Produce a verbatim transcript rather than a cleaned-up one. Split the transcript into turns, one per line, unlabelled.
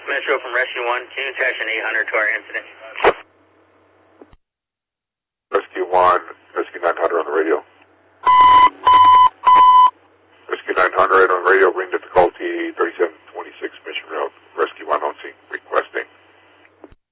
Metro from Rescue one, can you attach an eight hundred to our incident?
Rescue one, Rescue nine hundred on the radio. Rescue nine hundred on the radio, bring to the call.